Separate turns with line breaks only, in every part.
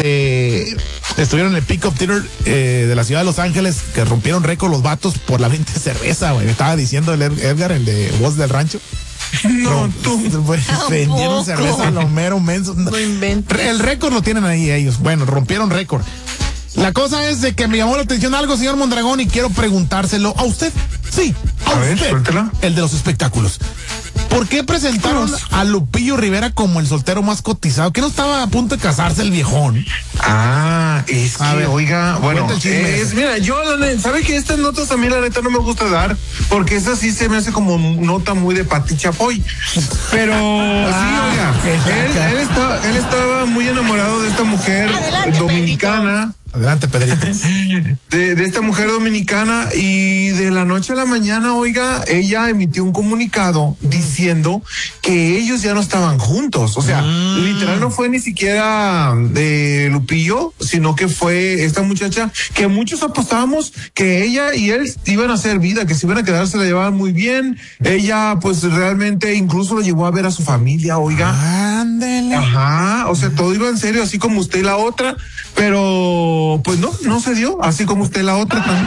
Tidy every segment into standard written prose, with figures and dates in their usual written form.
estuvieron en el Pickup Theater de la ciudad de Los Ángeles, que rompieron récord los vatos por la venta de cerveza, güey. Me estaba diciendo el Edgar, el de Voz del Rancho.
No, tú.
Vendieron cerveza a lo mero menso.
No inventes.
El récord lo tienen ahí ellos. Bueno, rompieron récord. La cosa es de que me llamó la atención algo, señor Mondragón, y quiero preguntárselo a usted. Sí,
A ver,
usted.
suéltela.
El de los espectáculos. ¿Por qué presentaron a Lupillo Rivera como el soltero más cotizado? ¿Que no estaba a punto de casarse el viejón?
Es
A
que,
ver,
oiga, bueno,
cuenta el chisme ese.
mira, yo, ¿sabe que estas notas a mí la neta no me gusta dar? Porque esa sí se me hace como nota muy de Pati Chapoy. Pero, él estaba muy enamorado de esta mujer dominicana.
Adelante, Pedrito.
De esta mujer dominicana, y de la noche a la mañana, oiga, ella emitió un comunicado diciendo que ellos ya no estaban juntos. O sea, literal no fue ni siquiera de Lupillo, sino que fue esta muchacha que muchos apostábamos que ella y él iban a hacer vida, que se iban a quedar, se la llevaban muy bien. Ella pues realmente incluso lo llevó a ver a su familia, oiga.
Ándele.
Ajá, o sea, todo iba en serio, así como usted y la otra, pero pues no se dio, así como usted y la otra también.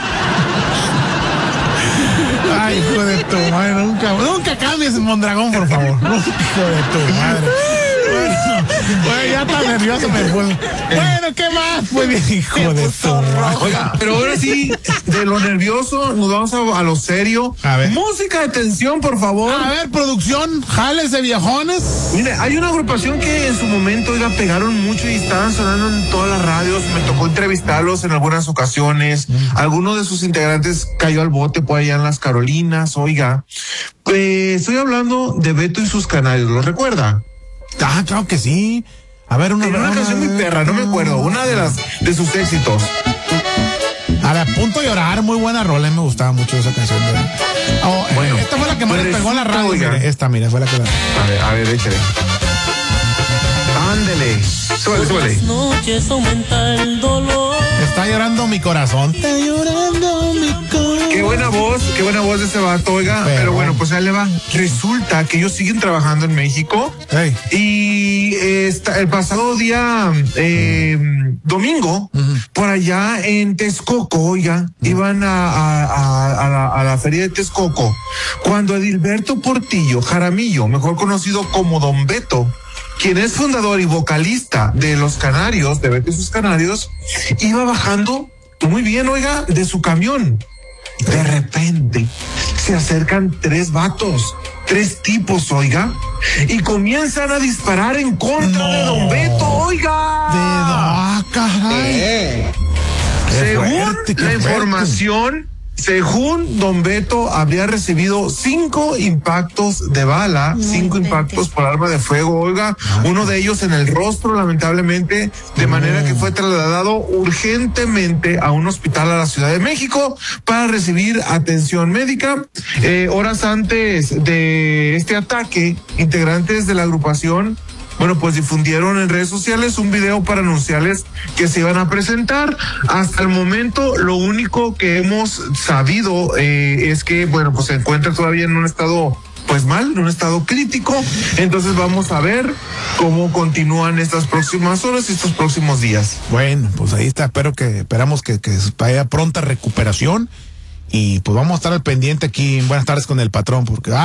Ay, hijo de tu madre, nunca cambies, Mondragón, por favor. Hijo de tu madre. Bueno, ya está nervioso me fue. Bueno, ¿qué más? Pues bien, hijo de tu madre.
Oiga, pero ahora sí, de lo nervioso, nos vamos a lo serio.
A ver.
Música de tensión, por favor.
A ver, producción, jales de viejones.
Mire, hay una agrupación que en su momento, oiga, pegaron mucho y estaban sonando en todas las radios. Me tocó entrevistarlos en algunas ocasiones. Alguno de sus integrantes cayó al bote por allá en las Carolinas, oiga. Estoy hablando de Beto y sus Canarios, ¿lo recuerda?
Ah, claro que sí. A ver,
Tenía una canción muy perra, no me acuerdo, una de sus éxitos.
A ver, a punto de llorar, muy buena rola, me gustaba mucho esa canción.
Bueno,
esta fue la que más le pegó a la radio.
oiga.
Mira, fue la que
A ver, échale. Ándele. Súbale.
Las noches aumenta el dolor.
Está llorando mi corazón. Está llorando mi corazón.
Qué buena voz de ese vato, oiga. Pero bueno, pues ahí le va. Resulta que ellos siguen trabajando en México.
Hey.
Y el pasado día domingo, por allá en Texcoco, oiga, iban a la feria de Texcoco, cuando Edilberto Portillo Jaramillo, mejor conocido como Don Beto, quien es fundador y vocalista de Los Canarios, de Beto y sus Canarios, iba bajando muy bien, oiga, de su camión. De repente se acercan tres tipos, oiga, y comienzan a disparar en contra de Don Beto, oiga.
Caray.
Según Don Beto, habría recibido 5 impactos de bala, 5 impactos por arma de fuego, oiga, uno de ellos en el rostro, lamentablemente, de manera que fue trasladado urgentemente a un hospital a la Ciudad de México para recibir atención médica. Horas antes de este ataque, integrantes de la agrupación, bueno, pues difundieron en redes sociales un video para anunciarles que se iban a presentar. Hasta el momento, lo único que hemos sabido es que, bueno, pues se encuentra todavía en un estado, pues mal, en un estado crítico. Entonces vamos a ver cómo continúan estas próximas horas y estos próximos días.
Bueno, pues ahí está. Esperamos que haya pronta recuperación. Y pues vamos a estar al pendiente aquí en Buenas Tardes con el Patrón, porque